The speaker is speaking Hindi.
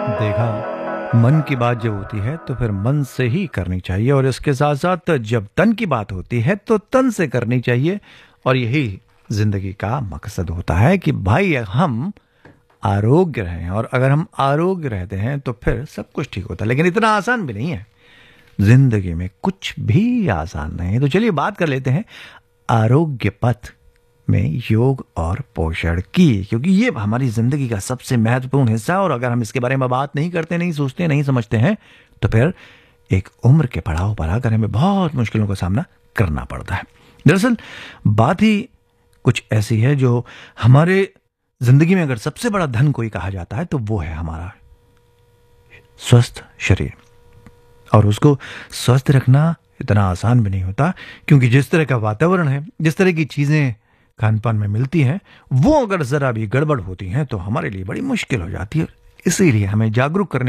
देखा, मन की बात जब होती है तो फिर मन से ही करनी चाहिए, और इसके साथ साथ जब तन की बात होती है तो तन से करनी चाहिए। और यही जिंदगी का मकसद होता है कि भाई हम आरोग्य रहें, और अगर हम आरोग्य रहते हैं तो फिर सब कुछ ठीक होता है। लेकिन इतना आसान भी नहीं है, जिंदगी में कुछ भी आसान नहीं है। तो चलिए बात कर लेते हैं आरोग्य पथ में योग और पोषण की, क्योंकि ये हमारी जिंदगी का सबसे महत्वपूर्ण हिस्सा है। और अगर हम इसके बारे में बात नहीं करते, नहीं सोचते, नहीं समझते हैं, तो फिर एक उम्र के पड़ाव पर आकर हमें बहुत मुश्किलों का सामना करना पड़ता है। दरअसल बात ही कुछ ऐसी है जो हमारे जिंदगी में अगर सबसे बड़ा धन कोई कहा जाता है तो वो है हमारा स्वस्थ शरीर। और उसको स्वस्थ रखना इतना आसान भी नहीं होता, क्योंकि जिस तरह का वातावरण है, जिस तरह की चीजें खान पान में मिलती हैं, वो अगर जरा भी गड़बड़ होती हैं तो हमारे लिए बड़ी मुश्किल हो जाती है। इसीलिए हमें जागरूक करने